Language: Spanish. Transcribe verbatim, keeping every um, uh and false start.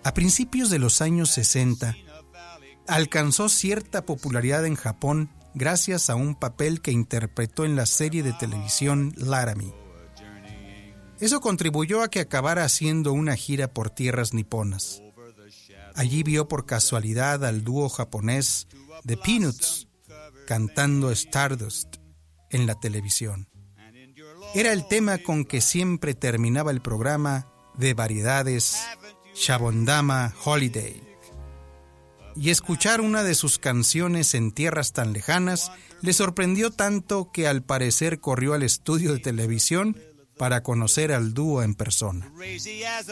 A principios de los años sesenta, alcanzó cierta popularidad en Japón gracias a un papel que interpretó en la serie de televisión Laramie. Eso contribuyó a que acabara haciendo una gira por tierras niponas. Allí vio por casualidad al dúo japonés The Peanuts cantando Stardust en la televisión. Era el tema con que siempre terminaba el programa de variedades Shabondama Holiday. Y escuchar una de sus canciones en tierras tan lejanas le sorprendió tanto que al parecer corrió al estudio de televisión para conocer al dúo en persona.